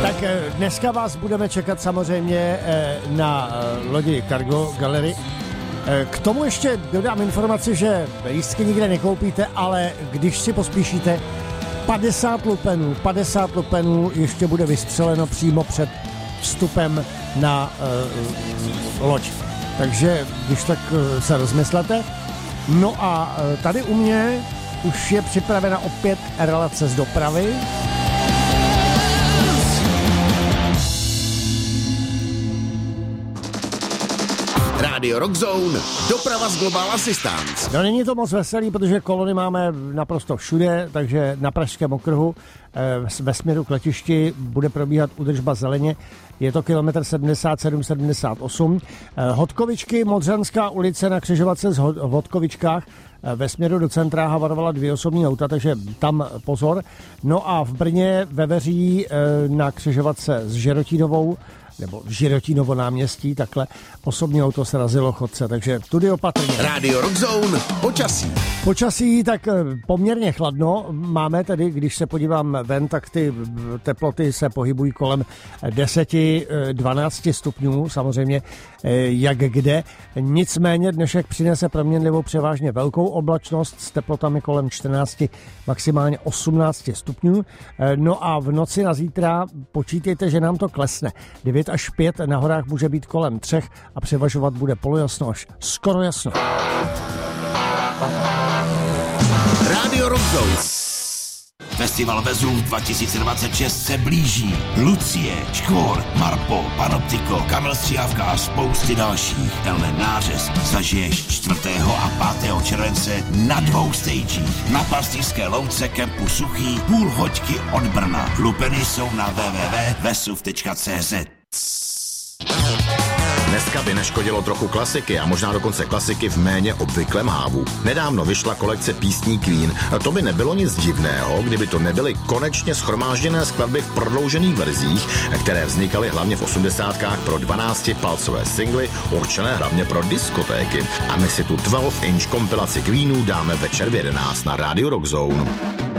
Tak dneska vás budeme čekat samozřejmě na lodi Cargo Gallery. K tomu ještě dodám informaci, že lístky nikde nekoupíte, ale když si pospíšíte, 50 lupenů ještě bude vystřeleno přímo před vstupem na loď. Takže když tak se rozmyslete. No a tady u mě už je připravena opět relace z dopravy. Radio Rock Zone, doprava z Global Assistance. No není to moc veselý, protože kolony máme naprosto všude, takže na Pražském okruhu ve směru k letišti bude probíhat údržba zeleně. Je to kilometr 77-78. Hodkovičky, Modřanská ulice na křižovatce v Hodkovičkách. Ve směru do centra havarovala 2 osobní auta, takže tam pozor. No a v Brně ve Veří na křižovatce s Žerotínovou nebo Žirotínovo náměstí, takhle osobní auto se razilo chodce, takže tudy opatrně. Radio Rock Zone, počasí. Počasí tak poměrně chladno. Máme tedy, když se podívám ven, tak ty teploty se pohybují kolem 10-12 stupňů, samozřejmě jak kde. Nicméně dnešek přinese proměnlivou převážně velkou oblačnost s teplotami kolem 14, maximálně 18 stupňů. No a v noci na zítra počítejte, že nám to klesne. 9 až 5, na horách může být kolem 3 a převažovat bude polojasno až skoro jasno. Radio Rock Zone. Festival Vezův 2026 se blíží. Lucie, Škvor, Marpo, Panoptiko, Kamil Stříhavka a spousty dalších. Tenhle nářez zažiješ 4. a 5. července na 2 stagích. Na Pastýřské louce kempu Suchý, půl hoďky od Brna. Lupeny jsou na www.vesuv.cz. Dneska by neškodilo trochu klasiky a možná dokonce klasiky v méně obvyklém hávu. Nedávno vyšla kolekce písní Queen. To by nebylo nic divného, kdyby to nebyly konečně shromážděné skladby v prodloužených verzích, které vznikaly hlavně v 80kách pro 12-palcové singly, určené hlavně pro diskotéky. A my si tu 12-inch kompilaci Queenů dáme večer v 11 na Radio Rock Zone.